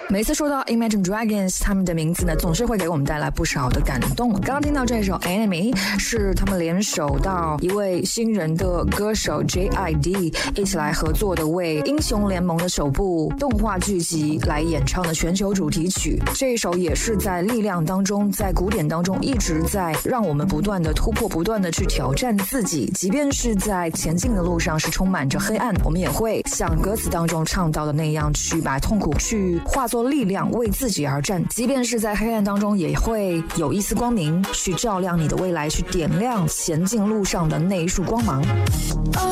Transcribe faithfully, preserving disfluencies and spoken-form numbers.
每次说到 Imagine Dragons， 他们的名字呢，总是会给我们带来不少的感动。刚刚听到这首 Enemy 是他们联手到一位新人的歌手 J I D 一起来合作的，为英雄联盟的首部动画剧集来演唱的全球主题曲。这一首也是在力量当中，在古典当中一直在让我们不断的突破，不断的去挑战自己，即便是在前进的路上是充满着黑暗，我们也会像歌词当中唱到的那样，去把痛苦去化作力量，为自己而战。即便是在黑暗当中，也会有一丝光明去照亮你的未来，去点亮前进路上的那一束光芒。